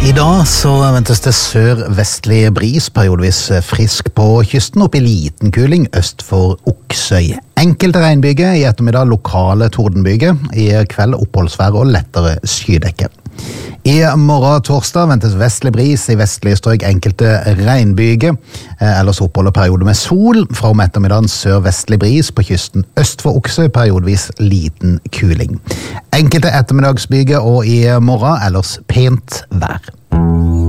I dag så ventes det sør-vestlig bris, periodevis frisk på kysten, opp i liten kuling øst for Oksøy. Enkelte regnbyger, i ettermiddag lokale tordenbyger, i kveld oppholdsvær og lettere skydekke. I morgen torsdag ventes vestlig bris i vestlige strøk, enkelte regnbyger, ellers oppholder perioder med sol. Fra om ettermiddagen sør-vestlig bris på kysten øst for Oksøy, periodevis liten kuling. Enkelte ettermiddagsbyger og i morgen ellers pent vær.